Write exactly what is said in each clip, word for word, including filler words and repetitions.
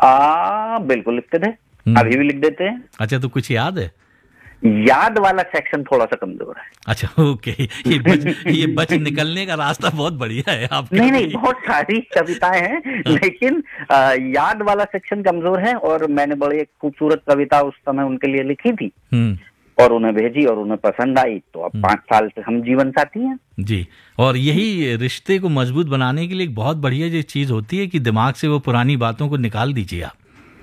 आ, बिल्कुल लिखते थे, अभी भी लिख देते हैं। अच्छा, तो कुछ याद है? याद वाला सेक्शन थोड़ा सा कमजोर है। अच्छा, ओके। ये बच ये बच निकलने का रास्ता बहुत बढ़िया है आपका। नहीं नहीं, बहुत सारी कविताएं हैं, लेकिन आ, याद वाला सेक्शन कमजोर है। और मैंने बड़ी एक खूबसूरत कविता उस समय उनके लिए लिखी थी और उन्हें भेजी और उन्हें पसंद आई, तो अब पांच साल से हम जीवन साथी हैं जी। और यही रिश्ते को मजबूत बनाने के लिए एक बहुत बढ़िया जो चीज होती है कि दिमाग से वो पुरानी बातों को निकाल दीजिए आप,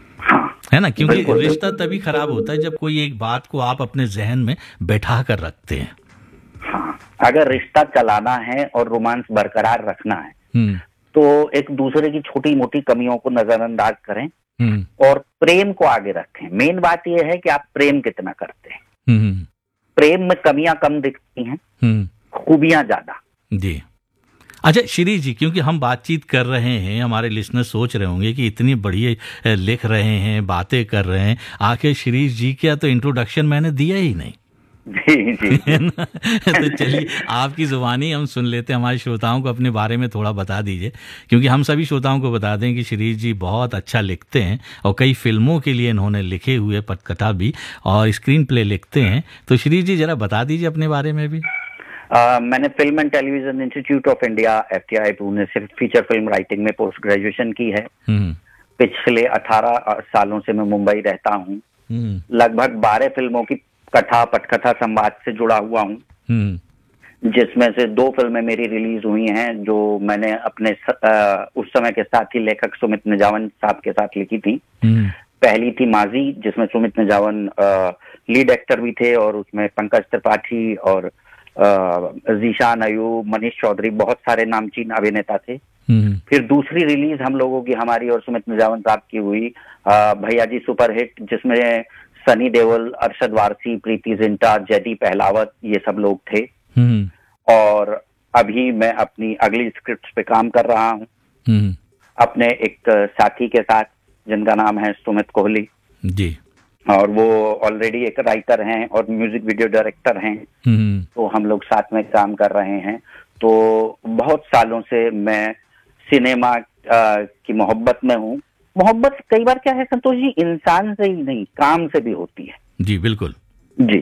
है ना, क्योंकि रिश्ता तभी खराब होता है जब कोई एक बात को आप अपने जहन में बैठा कर रखते हैं। हाँ, अगर रिश्ता चलाना है और रोमांस बरकरार रखना है तो एक दूसरे की छोटी मोटी कमियों को नजरअंदाज करें और प्रेम को आगे रखें। मेन बात यह है कि आप प्रेम कितना करते हैं। प्रेम में कमियां कम दिखती हैं, खूबियां ज्यादा। जी। अच्छा शिरीष जी, क्योंकि हम बातचीत कर रहे हैं, हमारे लिसनर सोच रहे होंगे कि इतनी बढ़िया लिख रहे हैं, बातें कर रहे हैं, आखिर शिरीष जी का तो इंट्रोडक्शन मैंने दिया ही नहीं। जी जी। तो चलिए आपकी जुबानी हम सुन लेते हैं, हमारे श्रोताओं को अपने बारे में थोड़ा बता दीजिए, क्योंकि हम सभी श्रोताओं को बता दें कि शिरीष जी बहुत अच्छा लिखते हैं और कई फिल्मों के लिए इन्होंने लिखे हुए पटकथा भी और स्क्रीन प्ले लिखते हैं। तो शिरीष जी जरा बता दीजिए अपने बारे में भी। Uh, मैंने film and television institute of India F T I Pune से फीचर फिल्म राइटिंग में पोस्ट ग्रेजुएशन की है। पिछले अठारह सालों से मैं मुंबई रहता हूँ। लगभग बारह फिल्मों की कथा पटकथा संवाद से जुड़ा हुआ हूँ, जिसमें से दो फिल्में मेरी रिलीज हुई हैं जो मैंने अपने आ, उस समय के साथी लेखक सुमित निजावन साहब के साथ लिखी थी। पहली थी माजी, जिसमें सुमित निजावन लीड एक्टर भी थे और उसमें पंकज त्रिपाठी और जीशान अयूब, मनीष चौधरी, बहुत सारे नामचीन अभिनेता थे। फिर दूसरी रिलीज हम लोगों की, हमारी और सुमित निजावन साहब की हुई भैया जी सुपरहिट, जिसमें सनी देओल, अरशद वारसी, प्रीति जिंटा, जयदीप अहलावत, ये सब लोग थे। और अभी मैं अपनी अगली स्क्रिप्ट पे काम कर रहा हूँ अपने एक साथी के साथ, जिनका नाम है सुमित कोहली जी, और वो ऑलरेडी एक राइटर हैं और म्यूजिक वीडियो डायरेक्टर हैं। तो हम लोग साथ में काम कर रहे हैं। तो बहुत सालों से मैं सिनेमा की मोहब्बत में हूँ। मोहब्बत कई बार क्या है संतोष जी, इंसान से ही नहीं काम से भी होती है। जी बिल्कुल जी।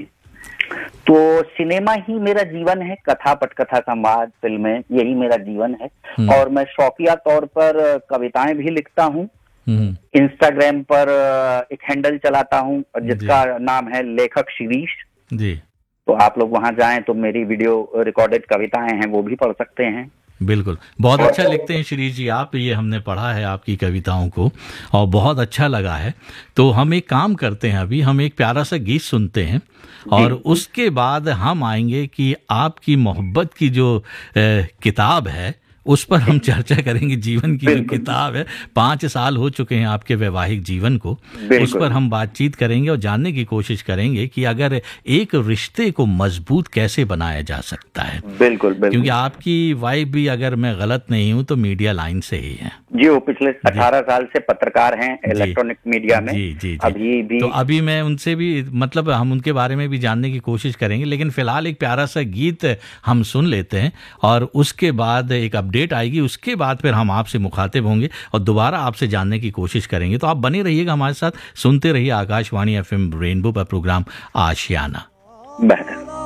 तो सिनेमा ही मेरा जीवन है, कथा पटकथा संवाद फिल्में यही मेरा जीवन है। और मैं शौकिया तौर पर कविताएं भी लिखता हूँ। इंस्टाग्राम पर एक हैंडल चलाता हूँ जिसका नाम है लेखक शिरीष जी। तो आप लोग वहां जाएं तो मेरी वीडियो रिकॉर्डेड कविताएं हैं वो भी पढ़ सकते हैं। बिल्कुल, बहुत अच्छा लिखते हैं शिरीष जी आप, ये हमने पढ़ा है आपकी कविताओं को और बहुत अच्छा लगा है। तो हम एक काम करते हैं, अभी हम एक प्यारा सा गीत सुनते हैं और उसके बाद हम आएंगे कि आपकी मोहब्बत की जो ए, किताब है उस पर हम चर्चा करेंगे। जीवन की जो किताब है, पाँच साल हो चुके हैं आपके वैवाहिक जीवन को, उस पर हम बातचीत करेंगे और जानने की कोशिश करेंगे कि अगर एक रिश्ते को मजबूत कैसे बनाया जा सकता है। बिल्कुल, बिल्कुल। क्योंकि आपकी वाइफ भी, अगर मैं गलत नहीं हूँ, तो मीडिया लाइन से ही है जी। वो पिछले अठारह साल से पत्रकार हैं इलेक्ट्रॉनिक मीडिया में। जी जी जी। अभी भी तो अभी मैं उनसे भी, मतलब हम उनके बारे में भी जानने की कोशिश करेंगे, लेकिन फिलहाल एक प्यारा सा गीत हम सुन लेते हैं और उसके बाद एक अपडेट डेट आएगी, उसके बाद फिर हम आपसे मुखातिब होंगे और दोबारा आपसे जानने की कोशिश करेंगे। तो आप बने रहिएगा हमारे साथ, सुनते रहिए आकाशवाणी एफएम रेनबो पर प्रोग्राम आशियाना।